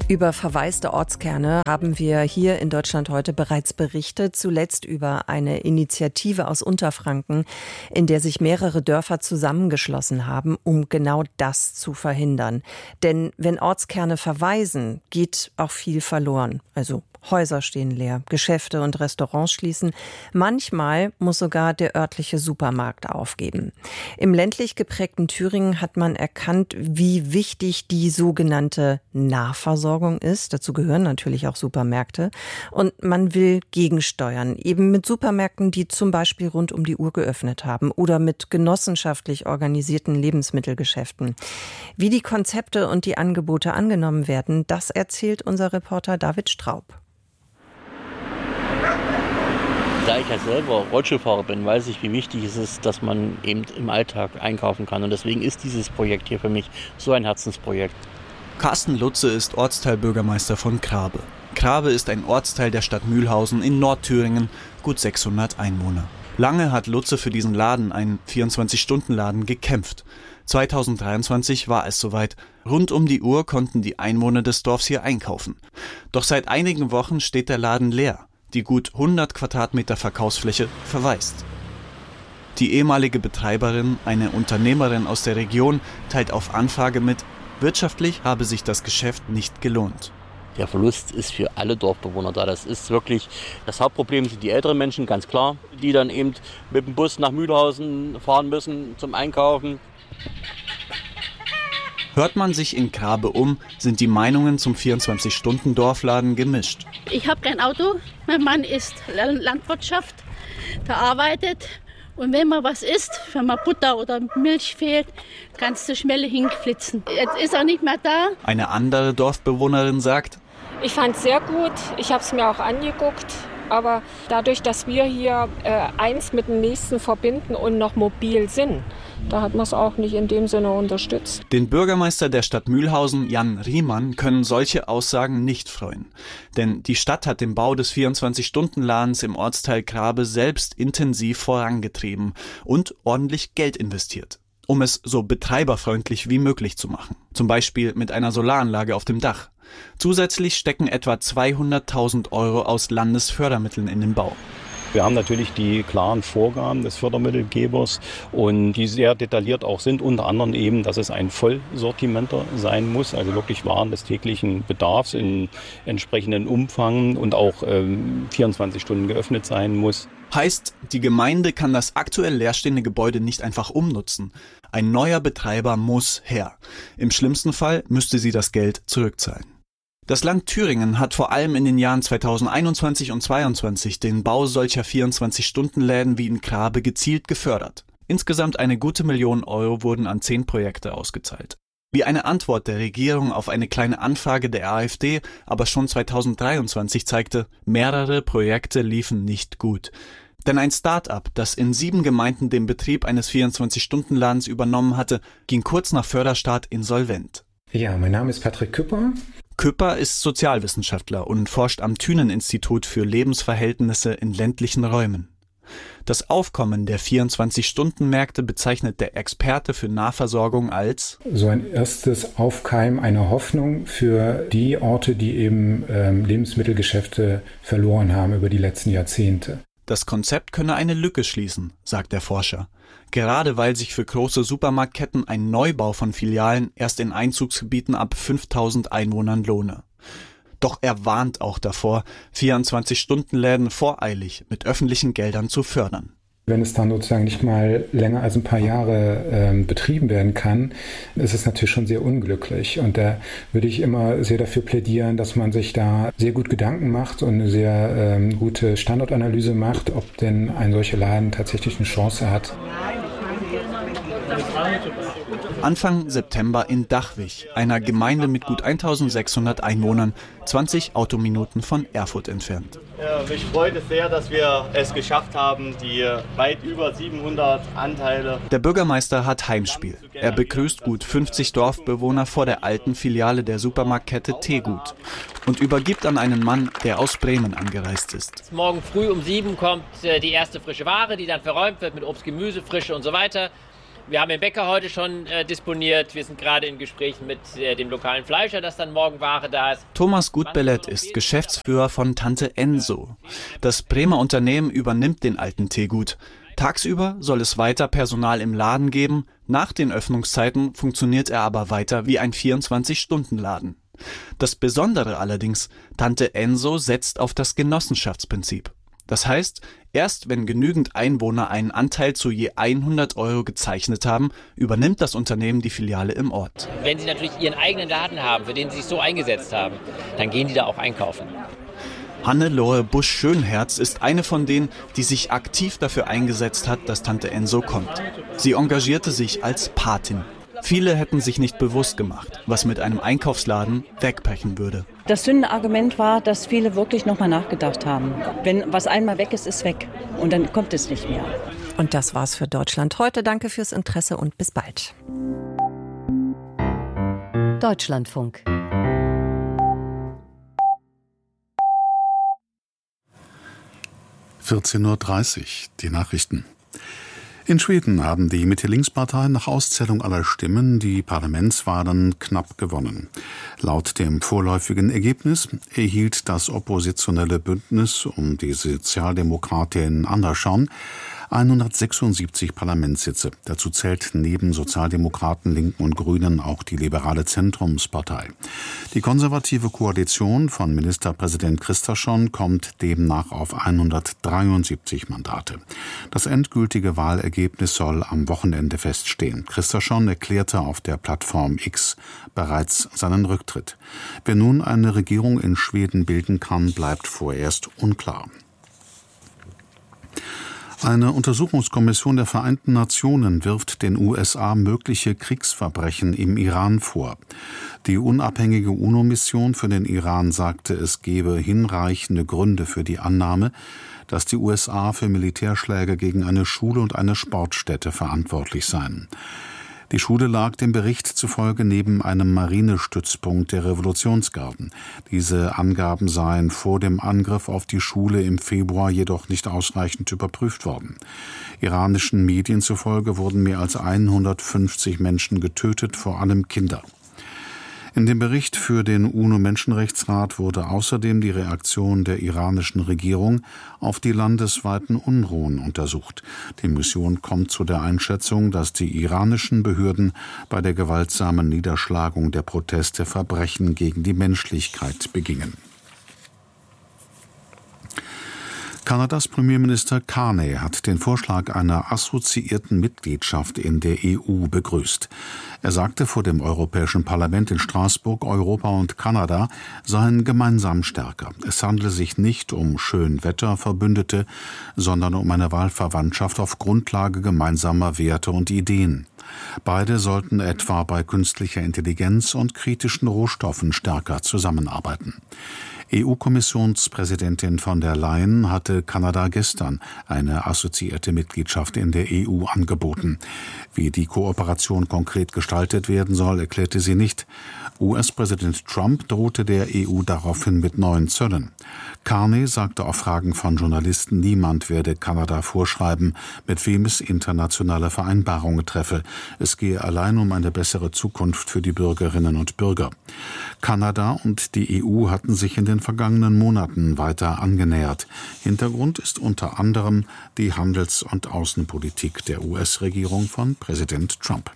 Über verwaiste Ortskerne haben wir hier in Deutschland heute bereits berichtet, zuletzt über eine Initiative aus Unterfranken, in der sich mehrere Dörfer zusammengeschlossen haben, um genau das zu verhindern. Denn wenn Ortskerne verwaisen, geht auch viel verloren. Also Häuser stehen leer, Geschäfte und Restaurants schließen. Manchmal muss sogar der örtliche Supermarkt aufgeben. Im ländlich geprägten Thüringen hat man erkannt, wie wichtig die sogenannte Nahversorgung ist. Dazu gehören natürlich auch Supermärkte. Und man will gegensteuern, eben mit Supermärkten, die zum Beispiel rund um die Uhr geöffnet haben oder mit genossenschaftlich organisierten Lebensmittelgeschäften. Wie die Konzepte und die Angebote angenommen werden, das erzählt unser Reporter David Straub. Da ich ja selber Rollstuhlfahrer bin, weiß ich, wie wichtig es ist, dass man eben im Alltag einkaufen kann. Und deswegen ist dieses Projekt hier für mich so ein Herzensprojekt. Carsten Lutze ist Ortsteilbürgermeister von Krabe. Krabe ist ein Ortsteil der Stadt Mühlhausen in Nordthüringen, gut 600 Einwohner. Lange hat Lutze für diesen Laden, einen 24-Stunden-Laden, gekämpft. 2023 war es soweit. Rund um die Uhr konnten die Einwohner des Dorfs hier einkaufen. Doch seit einigen Wochen steht der Laden leer. Die gut 100 Quadratmeter Verkaufsfläche verwaist. Die ehemalige Betreiberin, eine Unternehmerin aus der Region, teilt auf Anfrage mit, wirtschaftlich habe sich das Geschäft nicht gelohnt. Der Verlust ist für alle Dorfbewohner da. Das ist wirklich, das Hauptproblem sind die älteren Menschen, ganz klar, die dann eben mit dem Bus nach Mühlhausen fahren müssen zum Einkaufen. Hört man sich in Krabe um, sind die Meinungen zum 24-Stunden-Dorfladen gemischt. Ich habe kein Auto, mein Mann ist Landwirtschaft, der arbeitet. Und wenn mal was isst, wenn mal Butter oder Milch fehlt, kannst du schnell hinflitzen. Jetzt ist er nicht mehr da. Eine andere Dorfbewohnerin sagt: Ich fand es sehr gut, ich habe es mir auch angeguckt. Aber dadurch, dass wir hier eins mit dem nächsten verbinden und noch mobil sind, da hat man es auch nicht in dem Sinne unterstützt. Den Bürgermeister der Stadt Mühlhausen, Jan Riemann, können solche Aussagen nicht freuen. Denn die Stadt hat den Bau des 24-Stunden-Ladens im Ortsteil Krabe selbst intensiv vorangetrieben und ordentlich Geld investiert, um es so betreiberfreundlich wie möglich zu machen. Zum Beispiel mit einer Solaranlage auf dem Dach. Zusätzlich stecken etwa 200.000 € aus Landesfördermitteln in den Bau. Wir haben natürlich die klaren Vorgaben des Fördermittelgebers und die sehr detailliert auch sind. Unter anderem eben, dass es ein Vollsortimenter sein muss, also wirklich Waren des täglichen Bedarfs in entsprechendem Umfang und auch 24 Stunden geöffnet sein muss. Heißt, die Gemeinde kann das aktuell leerstehende Gebäude nicht einfach umnutzen. Ein neuer Betreiber muss her. Im schlimmsten Fall müsste sie das Geld zurückzahlen. Das Land Thüringen hat vor allem in den Jahren 2021 und 2022 den Bau solcher 24-Stunden-Läden wie in Krabe gezielt gefördert. Insgesamt eine gute Million € wurden an 10 Projekte ausgezahlt. Wie eine Antwort der Regierung auf eine kleine Anfrage der AfD aber schon 2023 zeigte, mehrere Projekte liefen nicht gut. Denn ein Start-up, das in 7 Gemeinden den Betrieb eines 24-Stunden-Ladens übernommen hatte, ging kurz nach Förderstart insolvent. Ja, mein Name ist Patrick Küpper. Küpper ist Sozialwissenschaftler und forscht am Thünen-Institut für Lebensverhältnisse in ländlichen Räumen. Das Aufkommen der 24-Stunden-Märkte bezeichnet der Experte für Nahversorgung als so ein erstes Aufkeimen einer Hoffnung für die Orte, die eben Lebensmittelgeschäfte verloren haben über die letzten Jahrzehnte. Das Konzept könne eine Lücke schließen, sagt der Forscher. Gerade weil sich für große Supermarktketten ein Neubau von Filialen erst in Einzugsgebieten ab 5.000 Einwohnern lohne. Doch er warnt auch davor, 24-Stunden-Läden voreilig mit öffentlichen Geldern zu fördern. Wenn es dann sozusagen nicht mal länger als ein paar Jahre betrieben werden kann, ist es natürlich schon sehr unglücklich. Und da würde ich immer sehr dafür plädieren, dass man sich da sehr gut Gedanken macht und eine sehr gute Standortanalyse macht, ob denn ein solcher Laden tatsächlich eine Chance hat. Anfang September in Dachwig, einer Gemeinde mit gut 1.600 Einwohnern, 20 Autominuten von Erfurt entfernt. Ja, mich freut es sehr, dass wir es geschafft haben, die weit über 700 Anteile. Der Bürgermeister hat Heimspiel. Er begrüßt gut 50 Dorfbewohner vor der alten Filiale der Supermarktkette Tegut und übergibt an einen Mann, der aus Bremen angereist ist. Morgen früh um 7 kommt die erste frische Ware, die dann verräumt wird mit Obst, Gemüse, Frische und so weiter. Wir haben den Bäcker heute schon disponiert. Wir sind gerade in Gesprächen mit dem lokalen Fleischer, dass dann morgen Ware da ist. Thomas Gutbellet ist Geschäftsführer von Tante Enso. Das Bremer Unternehmen übernimmt den alten Teegut. Tagsüber soll es weiter Personal im Laden geben. Nach den Öffnungszeiten funktioniert er aber weiter wie ein 24-Stunden-Laden. Das Besondere allerdings, Tante Enso setzt auf das Genossenschaftsprinzip. Das heißt, erst wenn genügend Einwohner einen Anteil zu je 100 € gezeichnet haben, übernimmt das Unternehmen die Filiale im Ort. Wenn sie natürlich ihren eigenen Laden haben, für den sie sich so eingesetzt haben, dann gehen die da auch einkaufen. Hannelore Busch-Schönherz ist eine von denen, die sich aktiv dafür eingesetzt hat, dass Tante Enso kommt. Sie engagierte sich als Patin. Viele hätten sich nicht bewusst gemacht, was mit einem Einkaufsladen wegbrechen würde. Das Sündenargument war, dass viele wirklich nochmal nachgedacht haben. Wenn was einmal weg ist, ist weg. Und dann kommt es nicht mehr. Und das war's für Deutschland heute. Danke fürs Interesse und bis bald. Deutschlandfunk. (14:30 Uhr), die Nachrichten. In Schweden haben die Mitte-Links-Parteien nach Auszählung aller Stimmen die Parlamentswahlen knapp gewonnen. Laut dem vorläufigen Ergebnis erhielt das oppositionelle Bündnis um die Sozialdemokratin Andersson 176 Parlamentssitze. Dazu zählt neben Sozialdemokraten, Linken und Grünen auch die liberale Zentrumspartei. Die konservative Koalition von Ministerpräsident Kristersson kommt demnach auf 173 Mandate. Das endgültige Wahlergebnis soll am Wochenende feststehen. Kristersson erklärte auf der Plattform X bereits seinen Rücktritt. Wer nun eine Regierung in Schweden bilden kann, bleibt vorerst unklar. Eine Untersuchungskommission der Vereinten Nationen wirft den USA mögliche Kriegsverbrechen im Iran vor. Die unabhängige UNO-Mission für den Iran sagte, es gebe hinreichende Gründe für die Annahme, dass die USA für Militärschläge gegen eine Schule und eine Sportstätte verantwortlich seien. Die Schule lag dem Bericht zufolge neben einem Marinestützpunkt der Revolutionsgarden. Diese Angaben seien vor dem Angriff auf die Schule im Februar jedoch nicht ausreichend überprüft worden. Iranischen Medien zufolge wurden mehr als 150 Menschen getötet, vor allem Kinder. In dem Bericht für den UNO-Menschenrechtsrat wurde außerdem die Reaktion der iranischen Regierung auf die landesweiten Unruhen untersucht. Die Mission kommt zu der Einschätzung, dass die iranischen Behörden bei der gewaltsamen Niederschlagung der Proteste Verbrechen gegen die Menschlichkeit begingen. Kanadas Premierminister Carney hat den Vorschlag einer assoziierten Mitgliedschaft in der EU begrüßt. Er sagte vor dem Europäischen Parlament in Straßburg, Europa und Kanada seien gemeinsam stärker. Es handele sich nicht um Schönwetterverbündete, sondern um eine Wahlverwandtschaft auf Grundlage gemeinsamer Werte und Ideen. Beide sollten etwa bei künstlicher Intelligenz und kritischen Rohstoffen stärker zusammenarbeiten. EU-Kommissionspräsidentin von der Leyen hatte Kanada gestern eine assoziierte Mitgliedschaft in der EU angeboten. Wie die Kooperation konkret gestaltet werden soll, erklärte sie nicht. US-Präsident Trump drohte der EU daraufhin mit neuen Zöllen. Carney sagte auf Fragen von Journalisten, niemand werde Kanada vorschreiben, mit wem es internationale Vereinbarungen treffe. Es gehe allein um eine bessere Zukunft für die Bürgerinnen und Bürger. Kanada und die EU hatten sich in den vergangenen Monaten weiter angenähert. Hintergrund ist unter anderem die Handels- und Außenpolitik der US-Regierung von Präsident Trump.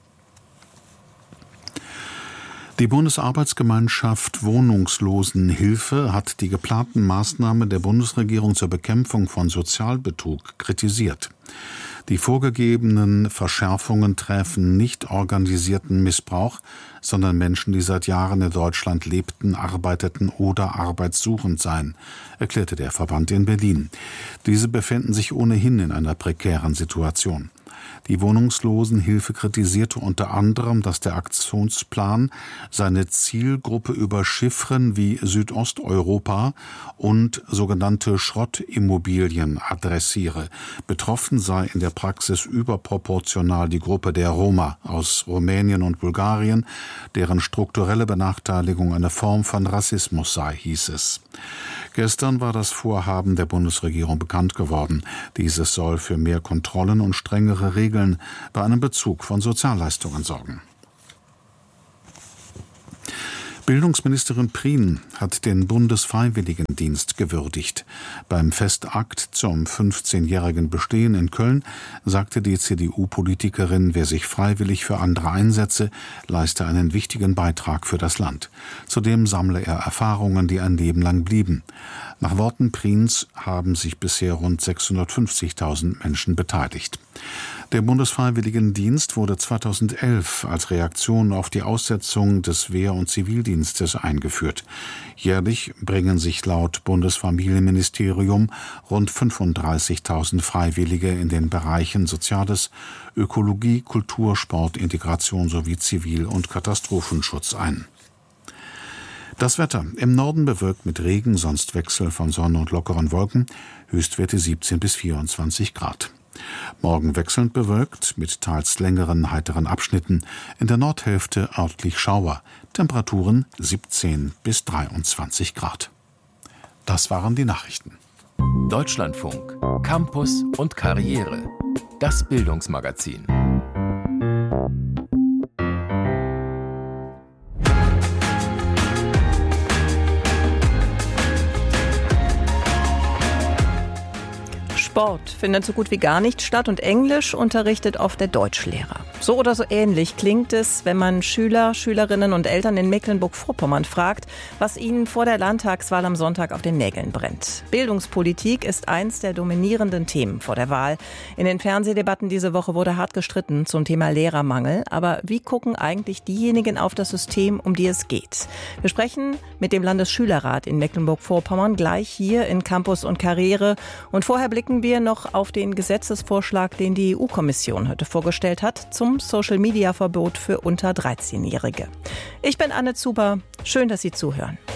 Die Bundesarbeitsgemeinschaft Wohnungslosenhilfe hat die geplanten Maßnahmen der Bundesregierung zur Bekämpfung von Sozialbetrug kritisiert. Die vorgegebenen Verschärfungen treffen nicht organisierten Missbrauch, sondern Menschen, die seit Jahren in Deutschland lebten, arbeiteten oder arbeitssuchend seien, erklärte der Verband in Berlin. Diese befinden sich ohnehin in einer prekären Situation. Die Wohnungslosenhilfe kritisierte unter anderem, dass der Aktionsplan seine Zielgruppe über Chiffren wie Südosteuropa und sogenannte Schrottimmobilien adressiere. Betroffen sei in der Praxis überproportional die Gruppe der Roma aus Rumänien und Bulgarien, deren strukturelle Benachteiligung eine Form von Rassismus sei, hieß es. Gestern war das Vorhaben der Bundesregierung bekannt geworden. Dieses soll für mehr Kontrollen und strengere Regeln bei einem Bezug von Sozialleistungen sorgen. Bildungsministerin Prien hat den Bundesfreiwilligendienst gewürdigt. Beim Festakt zum 15-jährigen Bestehen in Köln sagte die CDU-Politikerin, wer sich freiwillig für andere einsetze, leiste einen wichtigen Beitrag für das Land. Zudem sammle er Erfahrungen, die ein Leben lang blieben. Nach Worten Priens haben sich bisher rund 650.000 Menschen beteiligt. Der Bundesfreiwilligendienst wurde 2011 als Reaktion auf die Aussetzung des Wehr- und Zivildienstes eingeführt. Jährlich bringen sich laut Bundesfamilienministerium rund 35.000 Freiwillige in den Bereichen Soziales, Ökologie, Kultur, Sport, Integration sowie Zivil- und Katastrophenschutz ein. Das Wetter. Im Norden bewölkt mit Regen, sonst Wechsel von Sonne und lockeren Wolken, Höchstwerte 17 bis 24 Grad. Morgen wechselnd bewölkt, mit teils längeren, heiteren Abschnitten, in der Nordhälfte örtlich Schauer, Temperaturen 17 bis 23 Grad. Das waren die Nachrichten. Deutschlandfunk, Campus und Karriere, das Bildungsmagazin. Sport findet so gut wie gar nicht statt und Englisch unterrichtet oft der Deutschlehrer. So oder so ähnlich klingt es, wenn man Schüler, Schülerinnen und Eltern in Mecklenburg-Vorpommern fragt, was ihnen vor der Landtagswahl am Sonntag auf den Nägeln brennt. Bildungspolitik ist eins der dominierenden Themen vor der Wahl. In den Fernsehdebatten diese Woche wurde hart gestritten zum Thema Lehrermangel. Aber wie gucken eigentlich diejenigen auf das System, um die es geht? Wir sprechen mit dem Landesschülerrat in Mecklenburg-Vorpommern gleich hier in Campus und Karriere. Und vorher blicken wir noch auf den Gesetzesvorschlag, den die EU-Kommission heute vorgestellt hat, zum Social-Media-Verbot für unter 13-Jährige. Ich bin Anne Zuber. Schön, dass Sie zuhören.